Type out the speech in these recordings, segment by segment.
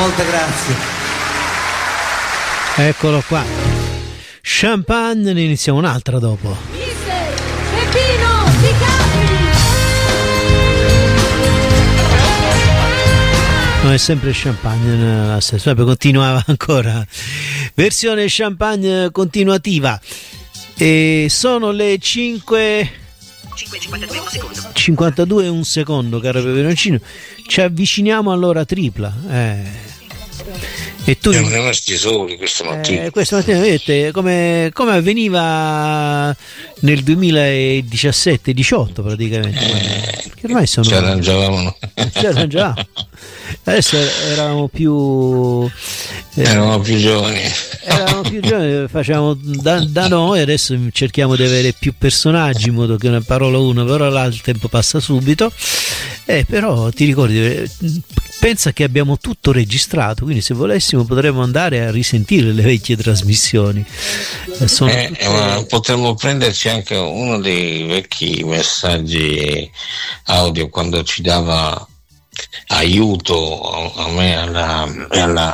Molte grazie. Eccolo qua. Champagne, ne iniziamo un'altra dopo. Mister Peppino Di Capri. No, è sempre Champagne la stessa, poi continuava ancora. Versione Champagne continuativa. E sono le 5:52 un secondo, caro peperoncino. Ci avviciniamo all'ora tripla. E tu siamo rimasti soli questa mattina. Questa mattina vedete come avveniva nel 2017-18 praticamente. Che ormai sono, ci arrangiavamo. Adesso eravamo più giovani. Facciamo da noi, adesso cerchiamo di avere più personaggi in modo che una parola una parola l'altra, il tempo passa subito. Però ti ricordi, pensa che abbiamo tutto registrato, quindi se volessimo potremmo andare a risentire le vecchie trasmissioni. Ma potremmo prenderci anche uno dei vecchi messaggi audio quando ci dava aiuto a me alla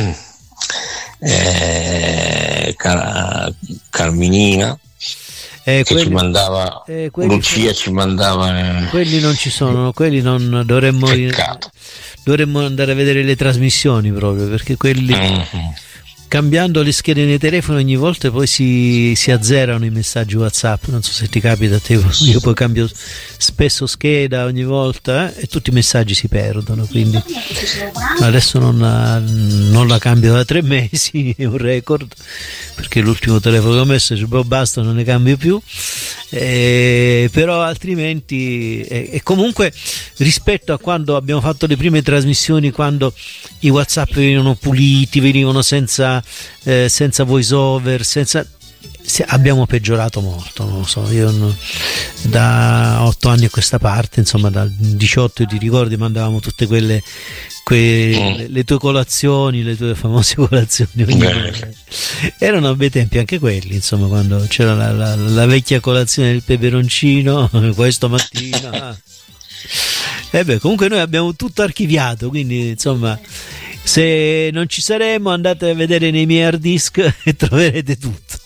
Carminina, che ci mandava Lucia, ci mandava quelli non ci sono, quelli non dovremmo andare a vedere le trasmissioni proprio, perché quelli cambiando le schede nei telefoni ogni volta poi si azzerano i messaggi WhatsApp. Non so se ti capita a te, io poi cambio spesso scheda ogni volta e tutti i messaggi si perdono, quindi adesso non la cambio da 3 mesi, è un record, perché l'ultimo telefono che ho messo basta, non ne cambio più. Però altrimenti e comunque rispetto a quando abbiamo fatto le prime trasmissioni, quando i WhatsApp venivano puliti, venivano senza voice over, abbiamo peggiorato molto, non lo so, io da 8 anni a questa parte, insomma dal 18 ti ricordi, mandavamo tutte le tue colazioni, le tue famose colazioni erano bei tempi anche quelli, insomma, quando c'era la vecchia colazione del peperoncino questa mattina. Comunque noi abbiamo tutto archiviato, quindi insomma se non ci saremo andate a vedere nei miei hard disk e troverete tutto.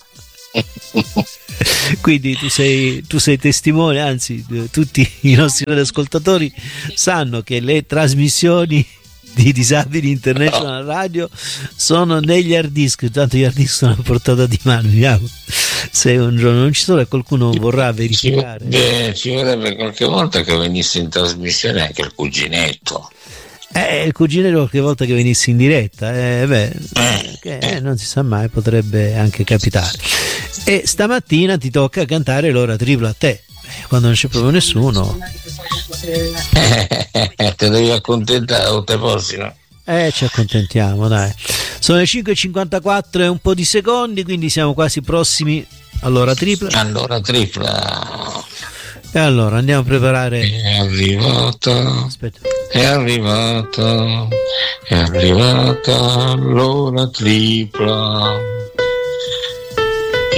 Quindi tu sei testimone, anzi tutti i nostri ascoltatori sanno che le trasmissioni di Disabili International Radio sono negli hard disk, tanto gli hard disk sono a portata di mano. Se un giorno non ci sono e qualcuno vorrà verificare, ci vorrebbe qualche volta che venisse in trasmissione anche il cuginetto. Il cuginetto qualche volta che venisse in diretta, non si sa mai, potrebbe anche capitare. E stamattina ti tocca cantare l'ora tripla a te, quando non c'è proprio nessuno. Te devi accontentare o te posi, no? Ci accontentiamo, dai. Sono le 5:54 e un po' di secondi, quindi siamo quasi prossimi all'ora tripla. E allora andiamo a preparare. È arrivata l'ora tripla.